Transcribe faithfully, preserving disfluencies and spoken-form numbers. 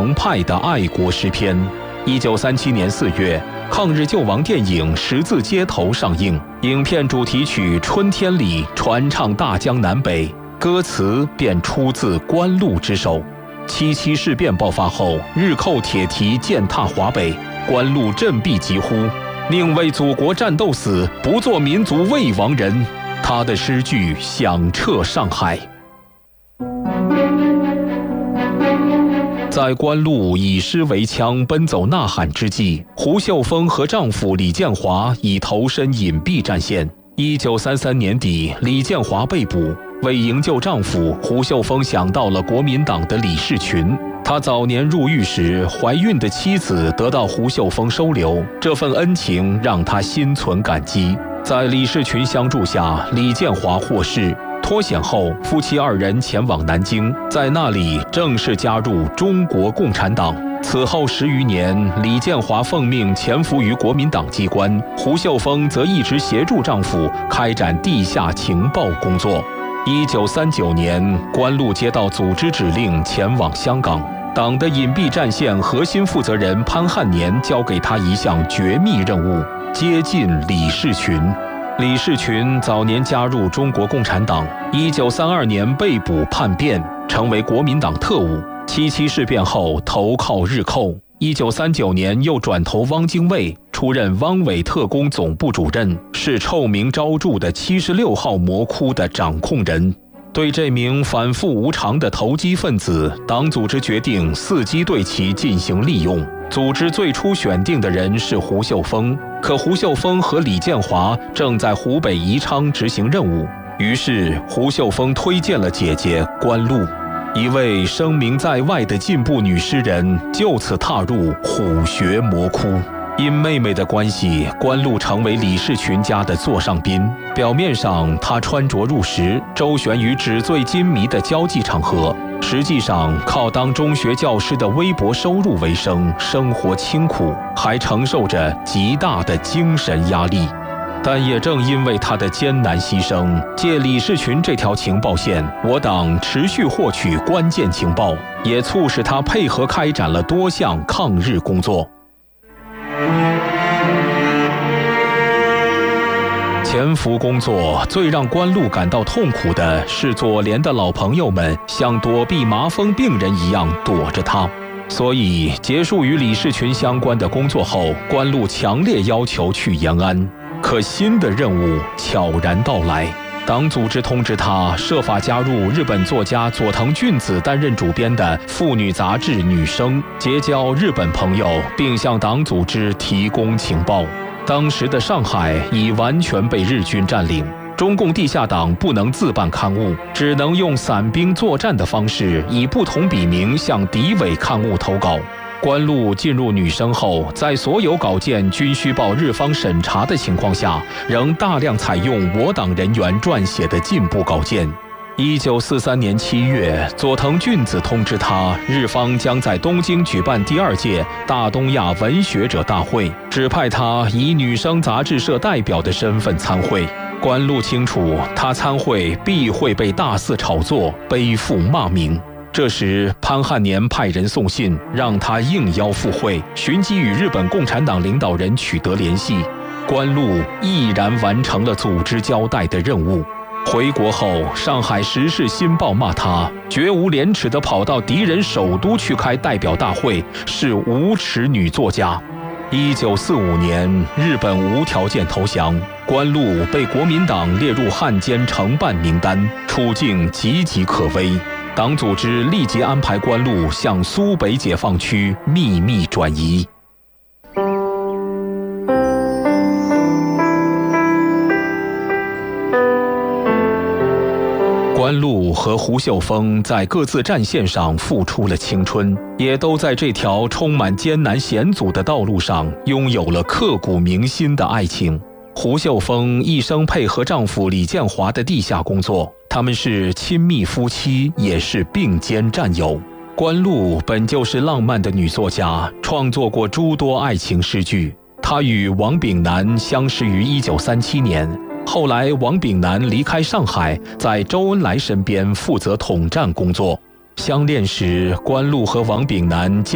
澎湃的爱国诗篇。一九三七年四月，抗日救亡电影《十字街头》上映，影片主题曲《春天里》传唱大江南北，歌词便出自关露之手。七七事变爆发后，日寇铁蹄践踏华北，关露振臂疾呼：“宁为祖国战斗死，不做民族未亡人。”他的诗句响彻上海。在关露以诗为枪奔走呐喊之际，胡秀峰和丈夫李建华已投身隐蔽战线。一九三三年底，李建华被捕。为营救丈夫，胡秀峰想到了国民党的李士群。他早年入狱时，怀孕的妻子得到胡秀峰收留，这份恩情让他心存感激。在李士群相助下，李建华获释。脱险后，夫妻二人前往南京，在那里正式加入中国共产党。此后十余年，李建华奉命潜伏于国民党机关，胡秀峰则一直协助丈夫开展地下情报工作。一九三九年，关露接到组织指令前往香港，党的隐蔽战线核心负责人潘汉年交给他一项绝密任务：接近李士群。李士群早年加入中国共产党，一九三二年被捕叛变，成为国民党特务。七七事变后投靠日寇，一九三九年又转投汪精卫，出任汪伪特工总部主任，是臭名昭著的七十六号魔窟的掌控人。对这名反复无常的投机分子，党组织决定伺机对其进行利用。组织最初选定的人是胡秀峰，可胡秀峰和李建华正在湖北宜昌执行任务，于是胡秀峰推荐了姐姐关露。一位声名在外的进步女诗人就此踏入虎穴魔窟。因妹妹的关系，关露成为李士群家的座上宾。表面上，她穿着入时，周旋于纸醉金迷的交际场合，实际上靠当中学教师的微薄收入为生，生活清苦，还承受着极大的精神压力。但也正因为他的艰难牺牲，借李士群这条情报线，我党持续获取关键情报，也促使他配合开展了多项抗日工作。潜伏工作最让关露感到痛苦的是，左联的老朋友们像躲避麻风病人一样躲着他。所以，结束与李士群相关的工作后，关露强烈要求去延安。可新的任务悄然到来，党组织通知他设法加入日本作家佐藤俊子担任主编的妇女杂志《女生》，结交日本朋友，并向党组织提供情报。当时的上海已完全被日军占领，中共地下党不能自办刊物，只能用散兵作战的方式，以不同笔名向敌伪刊物投稿。关露进入女生后，在所有稿件均需报日方审查的情况下，仍大量采用我党人员撰写的进步稿件。一九四三年七月，佐藤俊子通知他，日方将在东京举办第二届大东亚文学者大会，指派他以女生杂志社代表的身份参会。关露清楚，他参会必会被大肆炒作，背负骂名。这时，潘汉年派人送信，让他应邀赴会，寻机与日本共产党领导人取得联系。关露毅然完成了组织交代的任务。回国后，上海《时事新报》骂他绝无廉耻地跑到敌人首都去开代表大会，是无耻女作家。一九四五年，日本无条件投降，关露被国民党列入汉奸承办名单，处境岌岌可危。党组织立即安排关露向苏北解放区秘密转移。关露和胡秀峰在各自战线上付出了青春，也都在这条充满艰难险阻的道路上拥有了刻骨铭心的爱情。胡秀峰一生配合丈夫李建华的地下工作，他们是亲密夫妻，也是并肩战友。关露本就是浪漫的女作家，创作过诸多爱情诗句。她与王炳南相识于一九三七年，后来王炳南离开上海，在周恩来身边负责统战工作。相恋时，关露和王炳南